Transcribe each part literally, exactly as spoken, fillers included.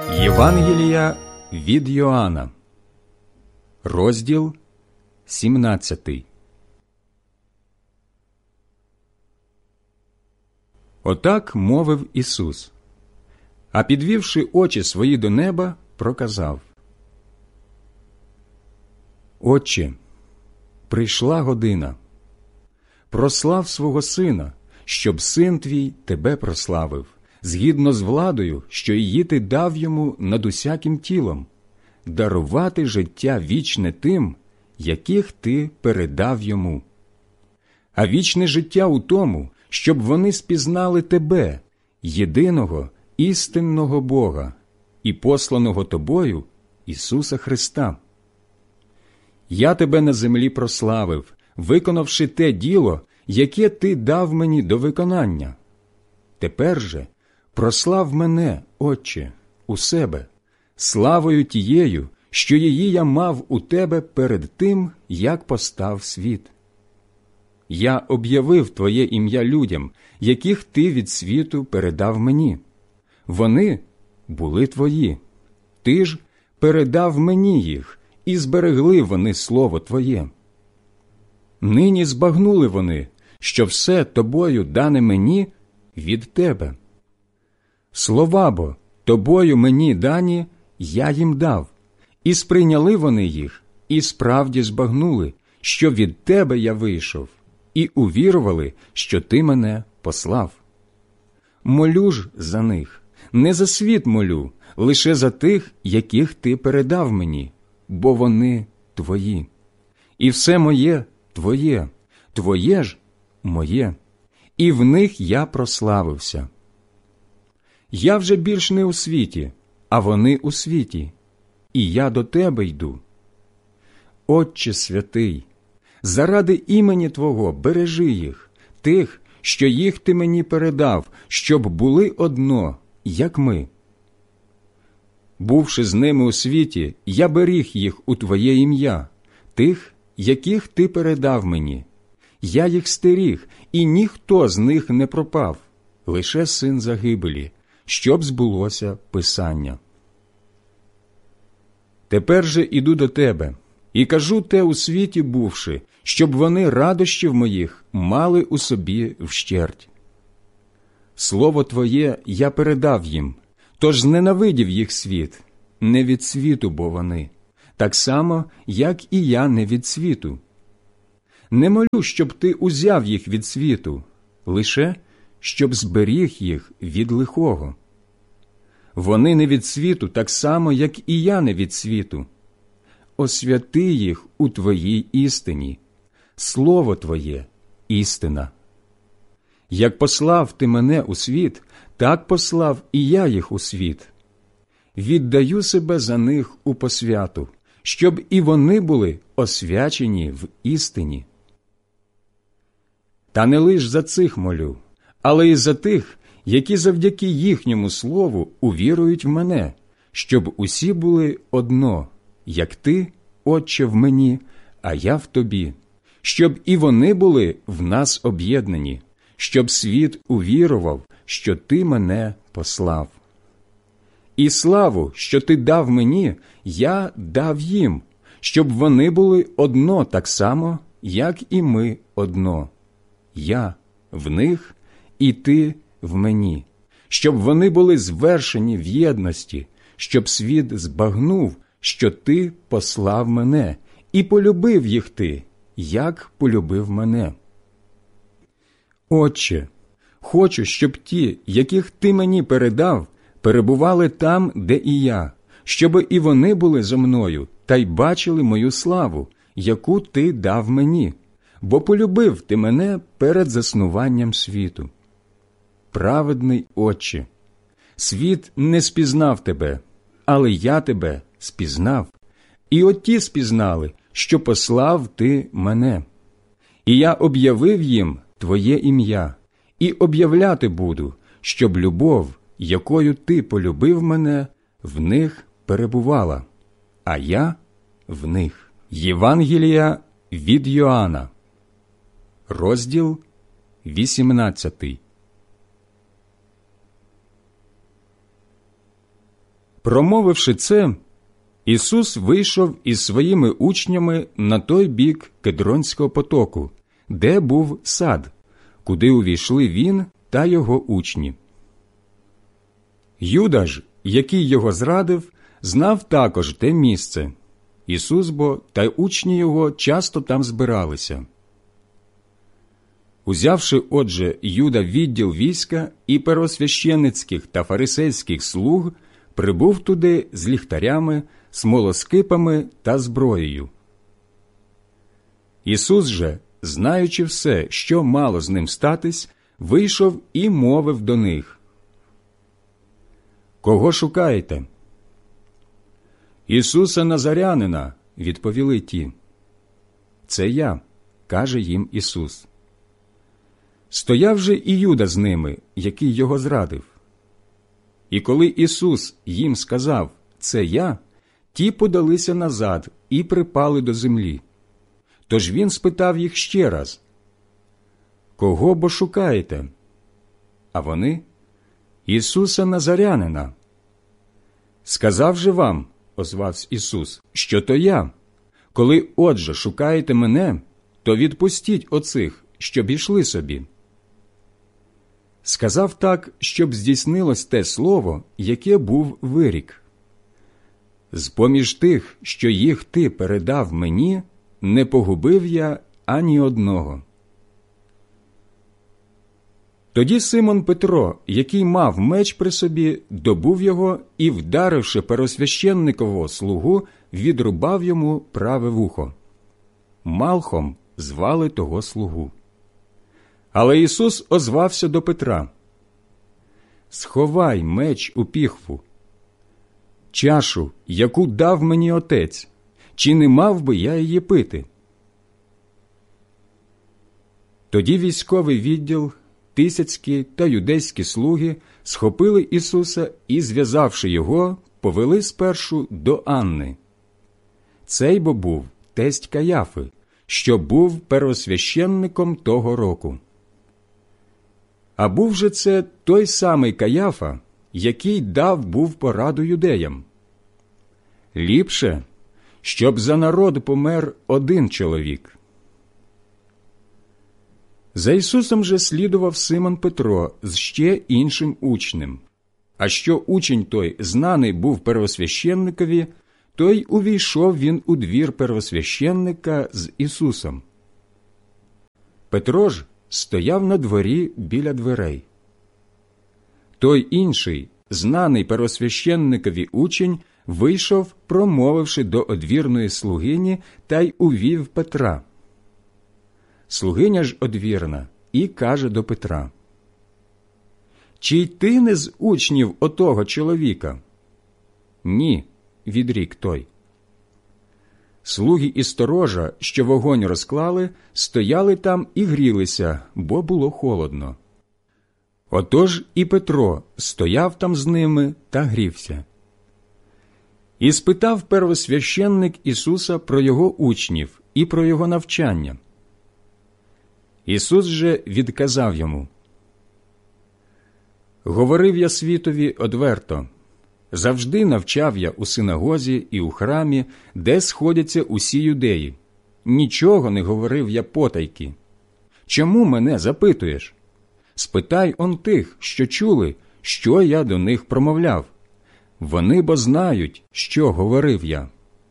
Євангелія від Йоанна, розділ сімнадцятий. Отак мовив Ісус, а підвівши очі свої до неба, проказав: «Отче, прийшла година. Прослав свого Сина, щоб Син Твій Тебе прославив, згідно з владою, що її Ти дав йому над усяким тілом, дарувати життя вічне тим, яких Ти передав йому. А вічне життя у тому, щоб вони спізнали Тебе, єдиного істинного Бога, і посланого Тобою Ісуса Христа. Я Тебе на землі прославив, виконавши те діло, яке Ти дав мені до виконання. Тепер же прослав мене, Отче, у себе, славою тією, що її я мав у Тебе перед тим, як постав світ. Я об'явив Твоє ім'я людям, яких Ти від світу передав мені. Вони були Твої. Ти ж передав мені їх, і зберегли вони слово Твоє. Нині збагнули вони, що все Тобою дане мені від Тебе. Слова бо Тобою мені дані я їм дав, і сприйняли вони їх, і справді збагнули, що від Тебе я вийшов, і увірували, що Ти мене послав. Молю ж за них, не за світ молю, лише за тих, яких Ти передав мені, бо вони Твої. І все моє Твоє, Твоє ж моє, і в них я прославився. Я вже більш не у світі, а вони у світі, і я до Тебе йду. Отче святий, заради імені Твого бережи їх, тих, що їх Ти мені передав, щоб були одно, як ми. Бувши з ними у світі, я беріг їх у Твоє ім'я, тих, яких Ти передав мені. Я їх стеріг, і ніхто з них не пропав, лише син загибелі, щоб збулося Писання. Тепер же іду до Тебе, і кажу те у світі бувши, щоб вони радощів моїх мали у собі вщерть. Слово Твоє я передав їм, тож зненавидів їх світ, не від світу бо вони, так само, як і я не від світу. Не молю, щоб Ти узяв їх від світу, лише щоб зберіг їх від лихого. Вони не від світу, так само, як і я не від світу. Освяти їх у Твоїй істині. Слово Твоє – істина. Як послав Ти мене у світ, так послав і я їх у світ. Віддаю себе за них у посвяту, щоб і вони були освячені в істині. Та не лиш за цих молю, але й за тих, які завдяки їхньому слову увірують в мене, щоб усі були одно, як Ти, Отче, в мені, а я в Тобі, щоб і вони були в нас об'єднані, щоб світ увірував, що Ти мене послав. І славу, що Ти дав мені, я дав їм, щоб вони були одно так само, як і ми одно. Я в них, і Ти в мені, щоб вони були звершені в єдності, щоб світ збагнув, що Ти послав мене, і полюбив їх Ти, як полюбив мене. Отче, хочу, щоб ті, яких Ти мені передав, перебували там, де і я, щоб і вони були зо мною, та й бачили мою славу, яку Ти дав мені, бо полюбив Ти мене перед заснуванням світу. Праведний Отче, світ не спізнав Тебе, але я Тебе спізнав, і оті спізнали, що послав Ти мене. І я об'явив їм Твоє ім'я, і об'являти буду, щоб любов, якою Ти полюбив мене, в них перебувала, а я в них. Євангелія від Йоанна, розділ вісімнадцятий. Промовивши це, Ісус вийшов із своїми учнями на той бік Кедронського потоку, де був сад, куди увійшли Він та Його учні. Юда ж, який Його зрадив, знав також те місце. Ісус бо та й учні Його часто там збиралися. Узявши, отже, Юда відділ війська і первосвященицьких та фарисейських слуг, прибув туди з ліхтарями, смолоскипами та зброєю. Ісус же, знаючи все, що мало з ним статись, вийшов і мовив до них: «Кого шукаєте?» «Ісуса Назарянина», – відповіли ті. «Це я», – каже їм Ісус. Стояв же і Юда з ними, який його зрадив. І коли Ісус їм сказав: «Це я», ті подалися назад і припали до землі. Тож він спитав їх ще раз: «Кого бо шукаєте?» А вони: «Ісуса Назарянина». «Сказав же вам, – озвався Ісус, – що то я. Коли, отже, шукаєте мене, то відпустіть оцих, щоб ішли собі». Сказав так, щоб здійснилось те слово, яке був вирік: «З-поміж тих, що їх ти передав мені, не погубив я ані одного». Тоді Симон Петро, який мав меч при собі, добув його і, вдаривши первосвященникового слугу, відрубав йому праве вухо. Малхом звали того слугу. Але Ісус озвався до Петра: «Сховай меч у піхву. Чашу, яку дав мені Отець, чи не мав би я її пити?» Тоді військовий відділ, тисяцькі та юдейські слуги схопили Ісуса і, зв'язавши його, повели спершу до Анни. Цей бо був тесть Каяфи, що був первосвященником того року. А був же це той самий Каяфа, який дав був пораду юдеям: «Ліпше, щоб за народ помер один чоловік». За Ісусом же слідував Симон Петро з ще іншим учнем. А що учень той знаний був первосвященникові, то й увійшов він у двір первосвященника з Ісусом. Петро ж стояв на дворі біля дверей. Той інший, знаний первосвященникові учень, вийшов, промовивши до одвірної слугині, та й увів Петра. Слугиня ж одвірна і каже до Петра: «Чи й ти не з учнів отого чоловіка?» «Ні», – відрік той. Слуги і сторожа, що вогонь розклали, стояли там і грілися, бо було холодно. Отож і Петро стояв там з ними та грівся. І спитав первосвященник Ісуса про його учнів і про його навчання. Ісус же відказав йому: «Говорив я світові одверто, завжди навчав я у синагозі і у храмі, де сходяться усі юдеї. Нічого не говорив я потайки. Чому мене запитуєш? Спитай он тих, що чули, що я до них промовляв. Вони бо знають, що говорив я».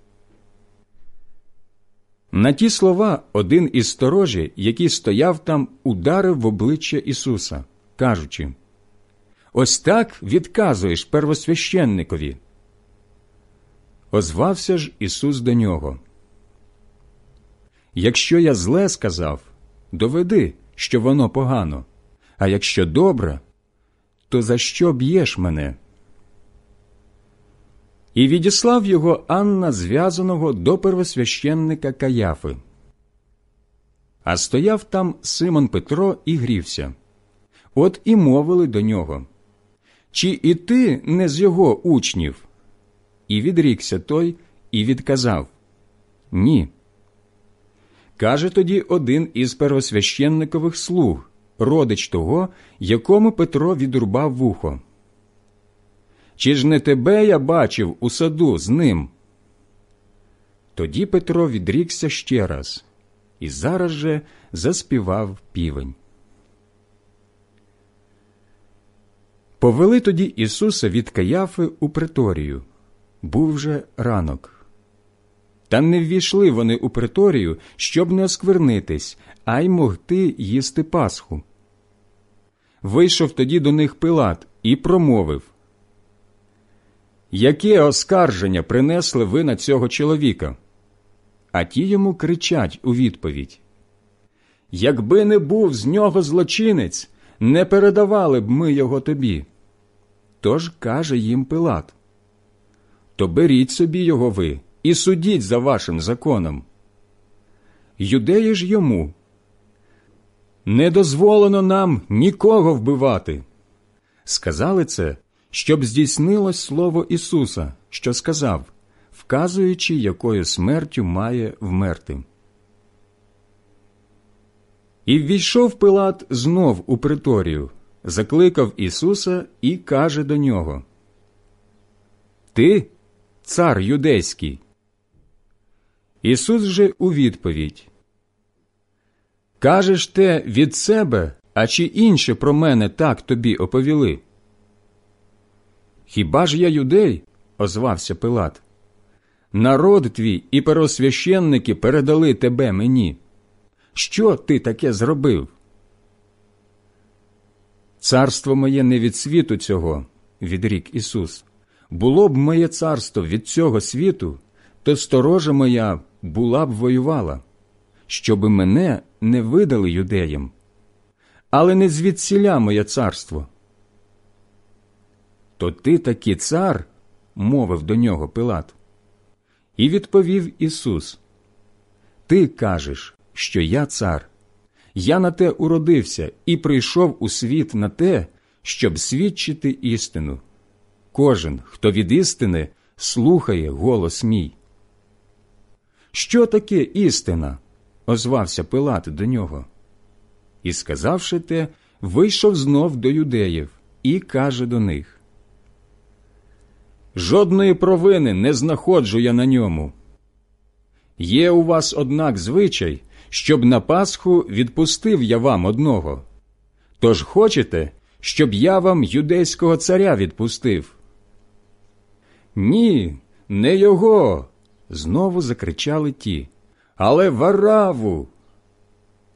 На ті слова один із сторожі, який стояв там, ударив в обличчя Ісуса, кажучи: «Ось так відказуєш первосвященникові». Озвався ж Ісус до нього: «Якщо я зле сказав, доведи, що воно погано, а якщо добре, то за що б'єш мене?» І відіслав його Анна зв'язаного до первосвященника Каяфи. А стояв там Симон Петро і грівся. От і мовили до нього: «Чи і ти не з його учнів?» І відрікся той і відказав: «Ні». Каже тоді один із первосвященникових слуг, родич того, якому Петро відрубав вухо: Чи ж не тебе я бачив у саду з ним?» Тоді Петро відрікся ще раз, і зараз же заспівав півень. Повели тоді Ісуса від Каяфи у приторію. Був вже ранок. Та не ввійшли вони у приторію, щоб не осквернитись, а й могти їсти Пасху. Вийшов тоді до них Пилат і промовив: «Яке оскарження принесли ви на цього чоловіка?» А ті йому кричать у відповідь: «Якби не був з нього злочинець, не передавали б ми його тобі». Тож каже їм Пилат: «То беріть собі його ви і судіть за вашим законом». Юдеї ж йому: «Не дозволено нам нікого вбивати». Сказали це, щоб здійснилось слово Ісуса, що сказав, вказуючи, якою смертю має вмерти. І ввійшов Пилат знов у приторію, закликав Ісуса і каже до нього: «Ти – цар юдейський». Ісус же у відповідь: «Кажеш те від себе, а чи інше про мене так тобі оповіли?» «Хіба ж я юдей?» – озвався Пилат. «Народ твій і первосвященники передали тебе мені. Що ти таке зробив?» «Царство моє не від світу цього», – відрік Ісус. «Було б моє царство від цього світу, то сторожа моя була б воювала, щоби мене не видали юдеям. Але не звідсіля моє царство». «То ти таки цар?» – мовив до нього Пилат. І відповів Ісус: «Ти кажеш, що я цар. Я на те уродився і прийшов у світ на те, щоб свідчити істину. Кожен, хто від істини, слухає голос мій». «Що таке істина?» – озвався Пилат до нього. І, сказавши те, вийшов знов до юдеїв і каже до них: «Жодної провини не знаходжу я на ньому. Є у вас, однак, звичай, щоб на Пасху відпустив я вам одного. Тож хочете, щоб я вам юдейського царя відпустив?» «Ні, не його!» – знову закричали ті. «Але Варавву!»